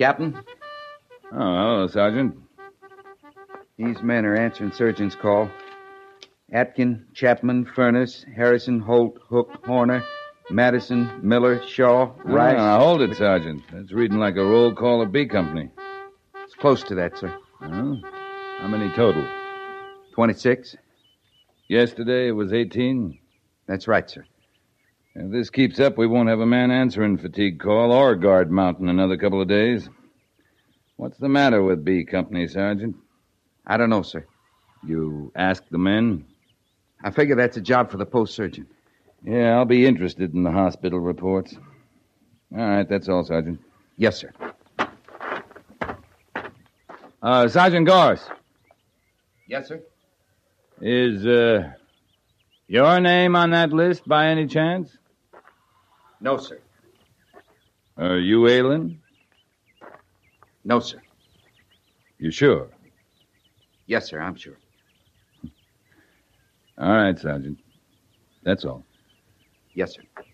Captain, Oh, hello, Sergeant. these men are answering surgeon's call. Atkin, Chapman, Furness, Harrison, Holt, Hook, Horner, Madison, Miller, Shaw, Rice. Now, hold it, Sergeant. That's reading like a roll call of B Company. It's close to that, sir. Oh? How many total? 26. Yesterday it was 18. That's right, sir. If this keeps up, we won't have a man answering fatigue call or guard mounting another couple of days. What's the matter with B Company, Sergeant? I don't know, sir. You asked the men? I figure that's a job for the post surgeon. Yeah, I'll be interested in the hospital reports. All right, that's all, Sergeant. Yes, sir. Sergeant Gorse, Yes, sir. is your name on that list by any chance? No, sir. Are you ailing? No, sir. You sure? Yes, sir, I'm sure. All right, Sergeant. That's all. Yes, sir.